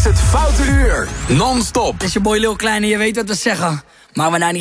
is het Foute Uur. Non-stop. Het is je boy Lil Klein en je weet wat we zeggen. Maar we nou niet